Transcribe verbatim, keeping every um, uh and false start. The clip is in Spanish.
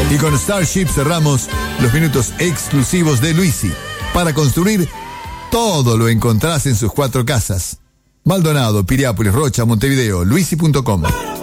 Y con Starship cerramos los minutos exclusivos de Luisi. Para construir, todo lo encontrás en sus cuatro casas. Maldonado, Piriápolis, Rocha, Montevideo, luisi punto com.